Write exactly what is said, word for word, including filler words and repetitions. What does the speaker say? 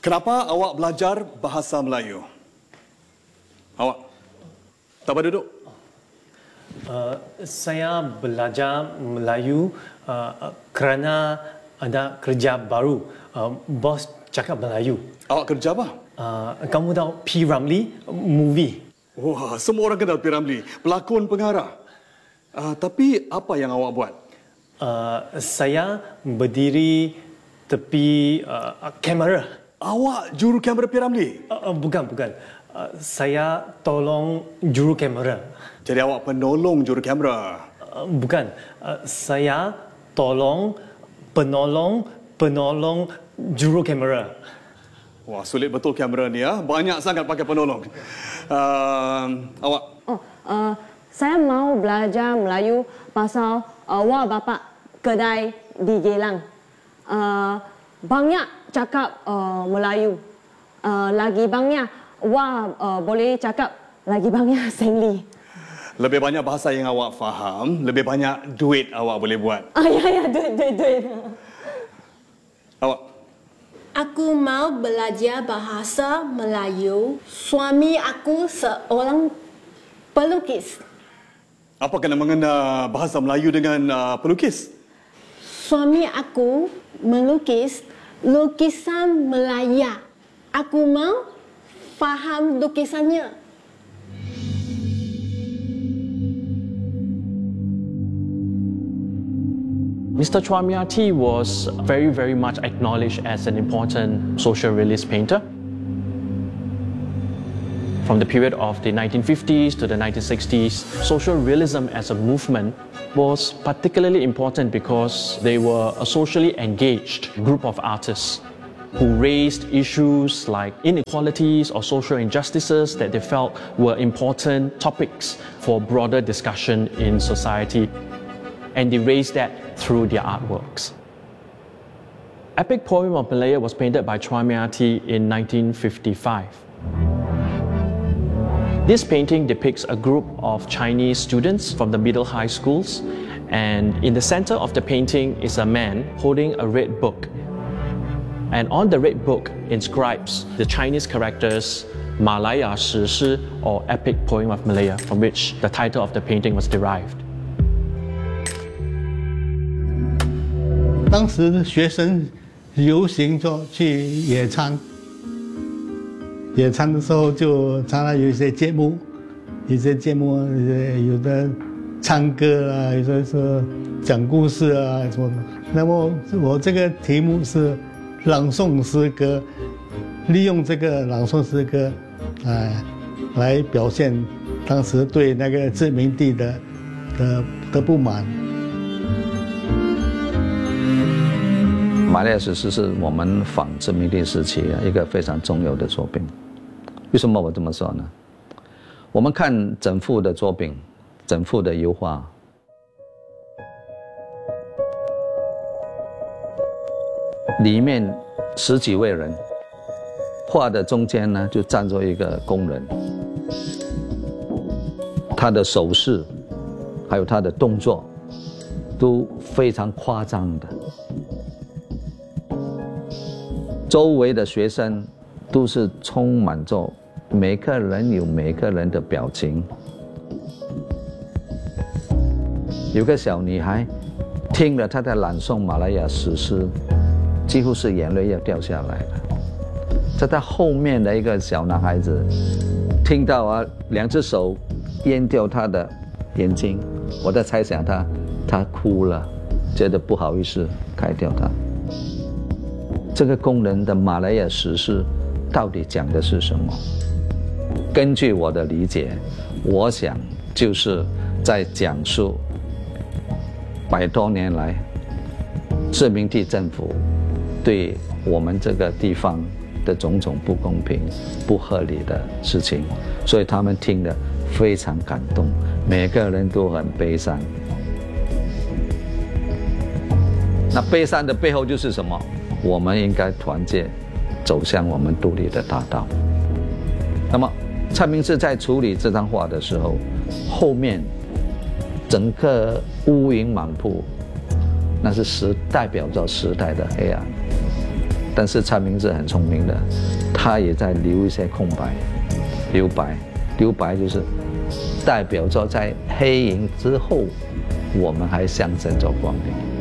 Kenapa awak belajar bahasa Melayu? Awak tak apa duduk? Uh, saya belajar Melayu uh, kerana ada kerja baru. Uh, bos cakap Melayu. Awak kerja apa? Uh, kamu tahu P. Ramlee movie? Wah, semua orang kenal P. Ramlee, pelakon pengarah. Uh, tapi apa yang awak buat? Uh, saya berdiri tepi uh, kamera. Awak juru kamera P. Ramlee? Uh, uh, bukan, bukan. Uh, saya tolong juru kamera. Jadi awak penolong juru kamera? Uh, bukan. Uh, saya tolong penolong penolong juru kamera. Wah, sulit betul kamera ni ya. Banyak sangat pakai penolong. Uh, awak? Oh, uh, saya mau belajar Melayu pasal uh, wah bapa kedai di Geylang. Uh, banyak cakap uh, Melayu. Uh, lagi banyak wah uh, boleh cakap lagi banyak Sengli. Lebih banyak bahasa yang awak faham, lebih banyak duit awak boleh buat. Ah ya ya, duit duit duit. Awak? Aku mau belajar bahasa Melayu. Suami aku seorang pelukis. Apa kena mengena bahasa Melayu dengan uh, pelukis? Suami aku melukis lukisan Melaya. Aku mau faham lukisannya. Mister Chua Mya Tee was very, very much acknowledged as an important social realist painter. From the period of the nineteen fifties to the nineteen sixties, social realism as a movement was particularly important because they were a socially engaged group of artists who raised issues like inequalities or social injustices that they felt were important topics for broader discussion in society. And they raised that through their artworks. Epic Poem of Malaya was painted by Chua Mya Tee in nineteen fifty-five. This painting depicts a group of Chinese students from the middle high schools, and in the center of the painting is a man holding a red book. And on the red book inscribes the Chinese characters Malaya Shi Shi, or Epic Poem of Malaya, from which the title of the painting was derived. 当时学生流行就去野餐，野餐的时候就常常有一些节目，有些节目有的唱歌啊，有的是讲故事啊什么的。那么我这个题目是朗诵诗歌，利用这个朗诵诗歌，呃，来表现当时对那个殖民地的的的不满。 马来史诗是我们仿殖民地时期一个非常重要的作品。为什么我这么说呢？我们看整幅的作品，整幅的油画，里面十几位人，画的中间呢就站着一个工人，他的手势还有他的动作都非常夸张的。周围的学生都是充满着，每个人有每个人的表情。有个小女孩听了他的朗诵马来亚史诗，几乎是眼泪要掉下来了。在他后面的一个小男孩子听到啊，两只手淹掉他的眼睛，我在猜想他他哭了，觉得不好意思开掉他。这个工人的马来亚史诗到底讲的是什么？根据我的理解，我想就是在讲述百多年来殖民地政府对我们这个地方的种种不公平、不合理的事情，所以他们听得非常感动，每个人都很悲伤。那悲伤的背后就是什么？我们应该团结，走向我们独立的大道。那么蔡明志在处理这张画的时候，后面整个乌云满布，那是时代表着时代的黑暗。 但是蔡明志很聪明的，他也在留一些空白，留白，留白就是代表着在黑营之后，我们还象征着光明。